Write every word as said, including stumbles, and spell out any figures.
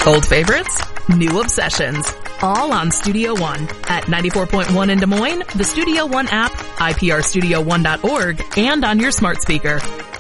Old favorites, new obsessions, all on Studio One at ninety-four point one in Des Moines, the Studio One app, I P R studio one dot org, and on your smart speaker.